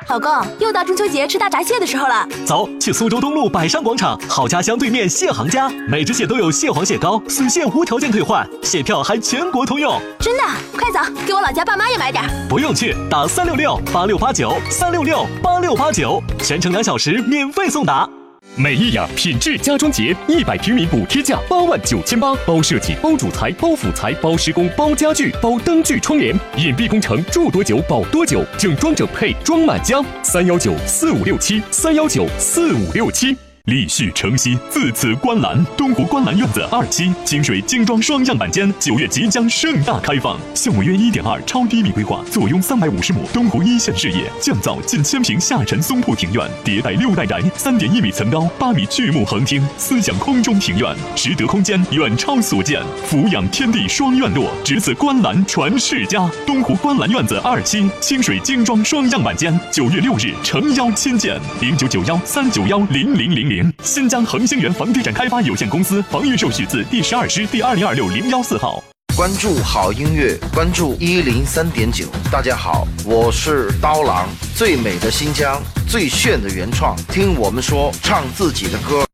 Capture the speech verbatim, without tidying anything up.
老公，又到中秋节吃大闸蟹的时候了。 走，去苏州东路百商广场好家乡对面蟹行家，每只蟹都有蟹黄蟹膏，损蟹无条件退换，蟹票还全国通用。 真的？快走，给我老家爸妈也买点。 不用去，打三六六八六八九三六六八六八九，全程两小时免费送达。 美意雅品质家装节，一百平米补贴价八万九千八，包设计、包主材、包辅材、包施工、包家具、包灯具窗帘，隐蔽工程，住多久保多久，整装整配装满家。三幺九四五六七，三幺九四五六七。立旭城西，自此观澜，东湖观澜院子二期清水精装双样板间，九月即将盛大开放。项目约一点二超低迷规划，坐拥三百五十亩东湖一线视野，降噪近千平下沉松铺庭院，迭代六代宅，三点一米层高，八米巨幕横厅，思想空中庭院，实得空间远超所见，俯仰天地双院落，值此观澜传世家。东湖观澜院子二期清水精装双样板间，九月六日诚邀亲见，零九九幺三九幺零零零零。新疆恒星源房地产开发有限公司房预售许字第十二师第二零二六零幺四号。 关注好音乐，关注一零三点九。大家好，我是刀郎，最美的新疆，最炫的原创，听我们说，唱自己的歌。